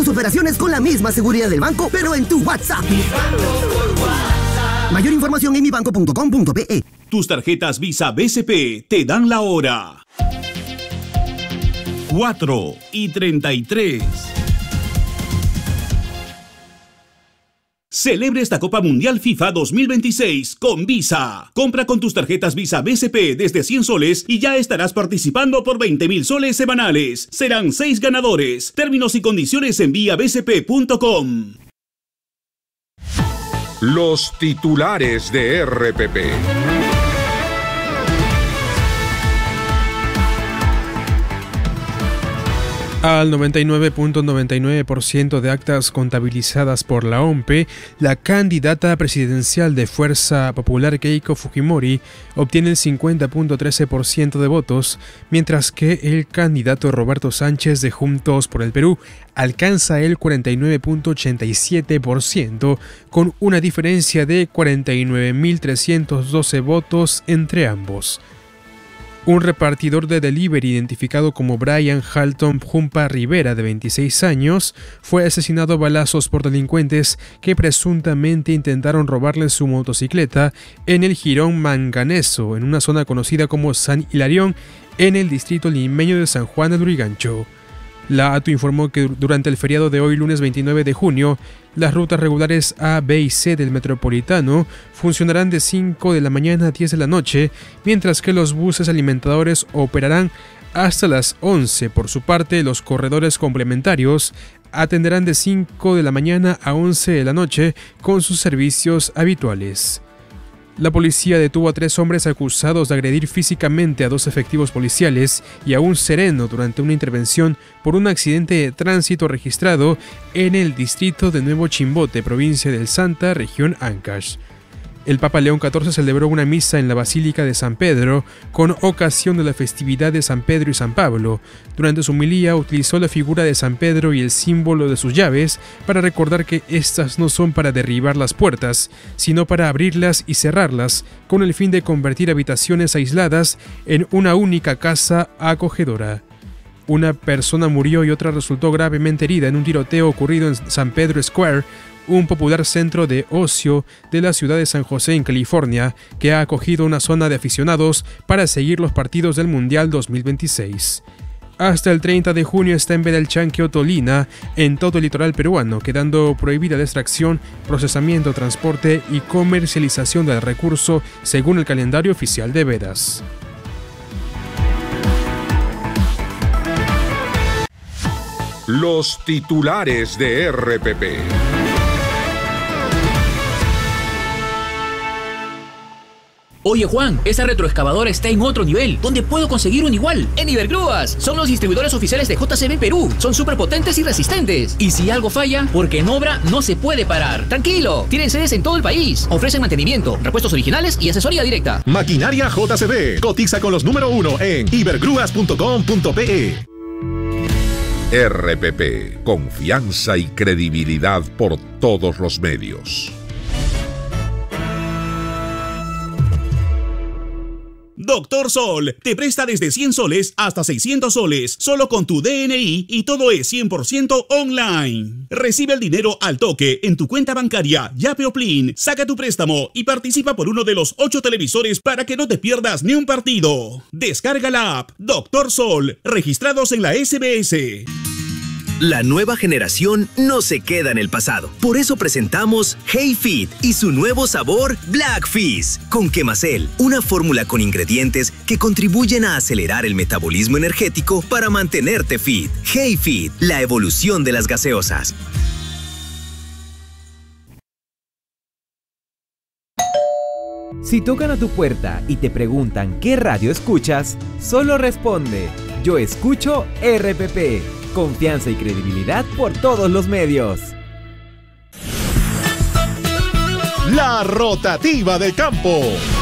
tus operaciones con la misma seguridad del banco, pero en tu WhatsApp. Mayor información en mibanco.com.pe. Tus tarjetas Visa BCP te dan la hora. 4:33. Celebre esta Copa Mundial FIFA 2026 con Visa. Compra con tus tarjetas Visa BCP desde 100 soles y ya estarás participando por 20.000 soles semanales. Serán 6 ganadores. Términos y condiciones en viabcp.com. Los titulares de RPP. Al 99.99% de actas contabilizadas por la OMPE, la candidata presidencial de Fuerza Popular Keiko Fujimori obtiene el 50.13% de votos, mientras que el candidato Roberto Sánchez de Juntos por el Perú alcanza el 49.87%, con una diferencia de 49.312 votos entre ambos. Un repartidor de delivery identificado como Brian Halton Jumpa Rivera, de 26 años, fue asesinado a balazos por delincuentes que presuntamente intentaron robarle su motocicleta en el Jirón Manganeso, en una zona conocida como San Hilarión, en el distrito limeño de San Juan de Lurigancho. La ATU informó que durante el feriado de hoy, lunes 29 de junio, las rutas regulares A, B y C del Metropolitano funcionarán de 5 de la mañana a 10 de la noche, mientras que los buses alimentadores operarán hasta las 11. Por su parte, los corredores complementarios atenderán de 5 de la mañana a 11 de la noche con sus servicios habituales. La policía detuvo a 3 hombres acusados de agredir físicamente a 2 efectivos policiales y a un sereno durante una intervención por un accidente de tránsito registrado en el distrito de Nuevo Chimbote, provincia del Santa, región Ancash. El Papa León XIV celebró una misa en la Basílica de San Pedro con ocasión de la festividad de San Pedro y San Pablo. Durante su homilía utilizó la figura de San Pedro y el símbolo de sus llaves para recordar que estas no son para derribar las puertas, sino para abrirlas y cerrarlas, con el fin de convertir habitaciones aisladas en una única casa acogedora. Una persona murió y otra resultó gravemente herida en un tiroteo ocurrido en San Pedro Square, un popular centro de ocio de la ciudad de San José, en California, que ha acogido una zona de aficionados para seguir los partidos del Mundial 2026. Hasta el 30 de junio está en veda el chanquio Tolina en todo el litoral peruano, quedando prohibida la extracción, procesamiento, transporte y comercialización del recurso según el calendario oficial de vedas. Los titulares de RPP. Oye Juan, esa retroexcavadora está en otro nivel. ¿Dónde puedo conseguir un igual? En Ibergrúas. Son los distribuidores oficiales de JCB Perú. Son súper potentes y resistentes. Y si algo falla, porque en obra no se puede parar. Tranquilo, tienen sedes en todo el país. Ofrecen mantenimiento, repuestos originales y asesoría directa. Maquinaria JCB. Cotiza con los número 1 en ibergrúas.com.pe. RPP, confianza y credibilidad por todos los medios. Doctor Sol te presta desde 100 soles hasta 600 soles, solo con tu DNI, y todo es 100% online. Recibe el dinero al toque en tu cuenta bancaria Yape o Plin, saca tu préstamo y participa por uno de los 8 televisores para que no te pierdas ni un partido. Descarga la app Doctor Sol, registrados en la SBS. La nueva generación no se queda en el pasado. Por eso presentamos Hey Fit y su nuevo sabor Black Fizz con Quemacel, una fórmula con ingredientes que contribuyen a acelerar el metabolismo energético para mantenerte fit. Hey Fit, la evolución de las gaseosas. Si tocan a tu puerta y te preguntan qué radio escuchas, solo responde: yo escucho RPP. Confianza y credibilidad por todos los medios. La rotativa del campo.